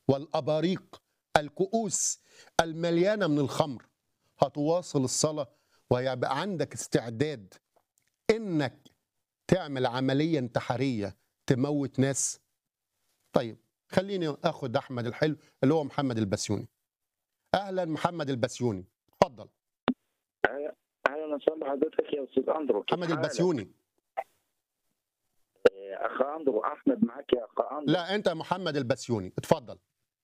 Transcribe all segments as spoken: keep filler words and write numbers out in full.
والأباريق، الكؤوس المليانة من الخمر، هتواصل الصلاة ويبقى عندك استعداد إنك تعمل عملية انتحارية تموت ناس؟ طيب خليني أخد أحمد الحلو اللي هو محمد البسيوني. أهلا محمد البسيوني، اتفضل. اهلا وسهلا بحضرتك يا استاذ اندرو. كيف محمد حالك؟ البسيوني. اخ اندرو، احمد معك يا اخ اندرو. لا أنت محمد البسيوني، اتفضل.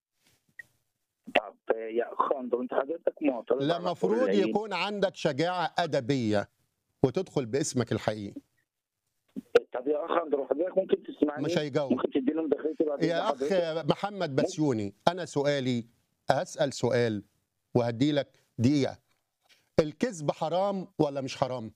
طب يا اخ اندرو، انت حضرتك معترض لا، على حور مفروض العين؟ يكون عندك شجاعة أدبية وتدخل باسمك الحقيقي. طب يا اخ اندرو، حضرتك ممكن تسمعني؟ مش هيجاوب. ممكن تديني مداخلتي بعد يا أخ حضرتك؟ محمد بسيوني، أنا سؤالي هسأل سؤال وهدي لك دقيقة. الكذب حرام ولا مش حرام؟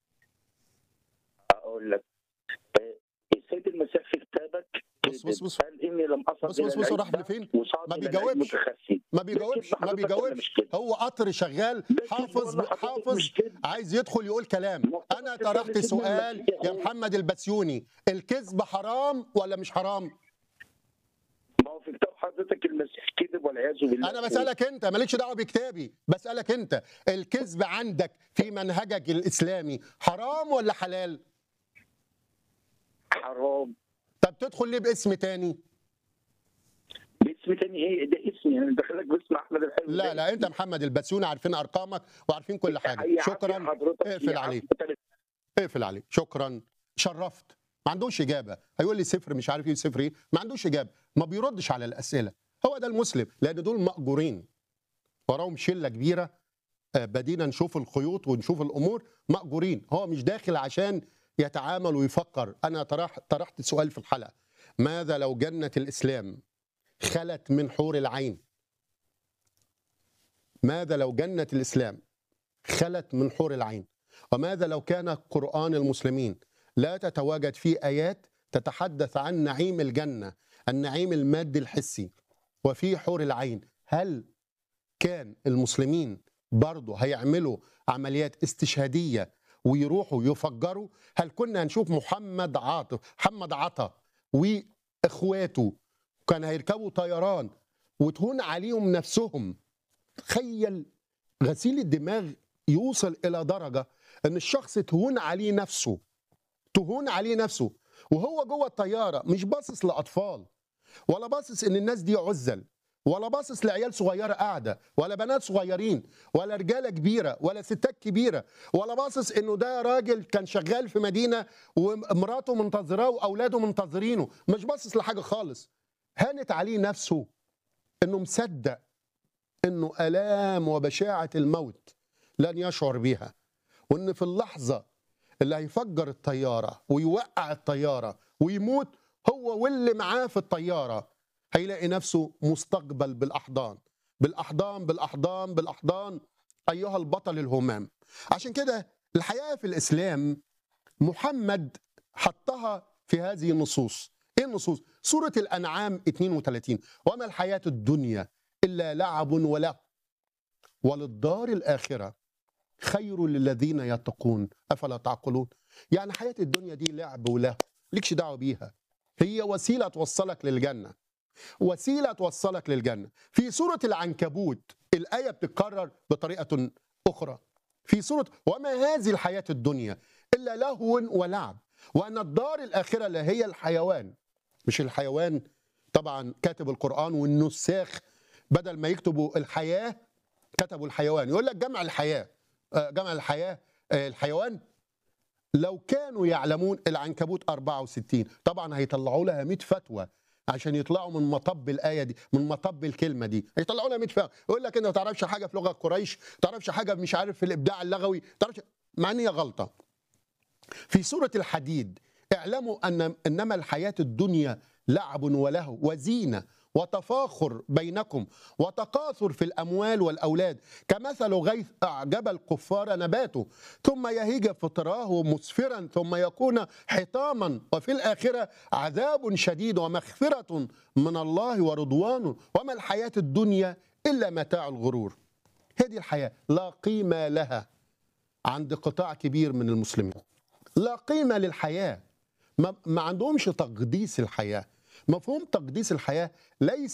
اقول لك، السيد المسيح في كتابك بص بص بص قال اني لم اصل بص الى بص بص راح العزة لفين؟ وصعد ما الى العلم بيجاوبش متخفي. ما ده بيجاوبش كذب ما حضرتك ولا بيجاوبش مش كذب؟ هو قطر شغال ده كذب حافظ ولا حضرتك حافظ مش كذب؟ عايز يدخل يقول كلام. مقتبس انا رسالة طرحت سيدنا سؤال المسيح يا يا أخوي. محمد البسيوني، الكذب حرام ولا مش حرام؟ ما هو في كتاب حضرتك المسيح كذب والعياذ بالله. انا بسالك انت، مالكش دعوه بكتابي، بسالك انت الكذب عندك في منهجك الاسلامي حرام ولا حلال؟ حرام. طب تدخل ليه باسم تاني؟ باسم تاني ايه؟ ده اسمي، انا دخلك باسم احمد الحلو. لا لا، انت محمد البسيوني، عارفين ارقامك وعارفين كل حاجه. شكرا، اقفل عليه اقفل عليه. شكرا، شرفت. ما عندوش اجابه، هيقول لي صفر مش عارف ايه صفر ايه، ما عندوش اجابه، ما بيردش على الاسئله. هو ده المسلم، لان دول مأجورين وراهم شله كبيره، بدينا نشوف الخيوط ونشوف الامور، مأجورين. هو مش داخل عشان يتعامل ويفكر. انا طرح طرحت سؤال في الحلقه: ماذا لو جنه الاسلام خلت من حور العين؟ ماذا لو جنه الاسلام خلت من حور العين؟ وماذا لو كان قرآن المسلمين لا تتواجد فيه آيات تتحدث عن نعيم الجنة، النعيم المادي الحسي، وفي حور العين؟ هل كان المسلمين برضه هيعملوا عمليات استشهادية ويروحوا يفجروا؟ هل كنا هنشوف محمد عاطف محمد عطا وإخواته كان هيركبوا طيران وتهون عليهم نفسهم؟ تخيل غسيل الدماغ يوصل إلى درجة ان الشخص تهون عليه نفسه، تهون عليه نفسه وهو جوه الطياره، مش باصص لاطفال، ولا باصص ان الناس دي عزل، ولا باصص لعيال صغيره قاعده، ولا بنات صغيرين، ولا رجاله كبيره، ولا ستات كبيره، ولا باصص انه ده راجل كان شغال في مدينه ومراته منتظراه واولاده منتظرينه، مش باصص لحاجه خالص. هانت عليه نفسه انه مصدق انه الام وبشاعه الموت لن يشعر بيها، وان في اللحظه اللي هيفجر الطياره ويوقع الطياره ويموت هو واللي معاه في الطياره هيلاقي نفسه مستقبل بالاحضان بالاحضان بالاحضان بالاحضان ايها البطل الهمام. عشان كده الحياه في الاسلام محمد حطها في هذه النصوص. ايه النصوص؟ سوره الانعام اثنين وثلاثين: وما الحياه الدنيا الا لعب ولهو وللدار الاخره خير للذين يتقون افلا تعقلون. يعني حياه الدنيا دي لعب ولهو، ليكش دعوه بيها، هي وسيله توصلك للجنه، وسيله توصلك للجنه. في سوره العنكبوت الايه بتتكرر بطريقه اخرى، في سوره وما هذه الحياه الدنيا الا لهو ولعب وان الدار الاخره لا هي الحيوان. مش الحيوان طبعا، كاتب القران والنساخ بدل ما يكتبوا الحياه كتبوا الحيوان، يقول لك جمع الحياه، جمع الحياة الحيوان. لو كانوا يعلمون. العنكبوت أربعة وستين، طبعا هيطلعوا لها مئة فتوى عشان يطلعوا من مطب الآية دي، من مطب الكلمة دي، هيطلعوا لها مئة فتوى. يقول لك انت ما تعرفش حاجة في لغة قريش، ما تعرفش حاجة مش عارف في الإبداع اللغوي، تعرفش، مع ان هي غلطة. في سورة الحديد: اعلموا ان انما الحياة الدنيا لعب ولهو وزينة وتفاخر بينكم وتكاثر في الأموال والأولاد كمثل غيث أعجب الكفار نباته ثم يهيج فتراه مسفرا ثم يكون حطاما وفي الآخرة عذاب شديد ومغفرة من الله ورضوان وما الحياة الدنيا إلا متاع الغرور. هذه الحياة لا قيمة لها عند قطاع كبير من المسلمين، لا قيمة للحياة، ما, ما عندهمش تقديس الحياة. مفهوم تقديس الحياة ليس